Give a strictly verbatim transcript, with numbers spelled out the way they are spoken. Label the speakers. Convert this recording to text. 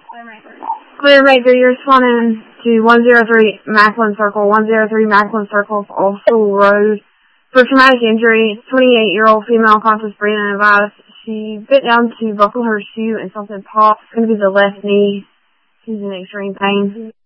Speaker 1: Clear Major, you're responding to one zero three Macklin Circle, one zero three Macklin Circle, Old School Road. For traumatic injury, twenty-eight-year-old female conscious breathing advised. She bit down to buckle her shoe and something popped. It's going to be the left knee. She's in extreme pain.